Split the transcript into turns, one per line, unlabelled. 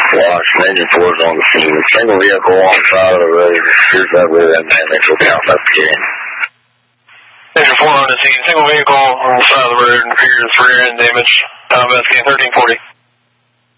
Washington, engine 4 is on the scene. Single vehicle on the side of the road. Here's that rear end damage. We'll be out investigating.
Engine 4 on the scene. Single vehicle on the side of the road. Appears rear end damage. Investigating 1340.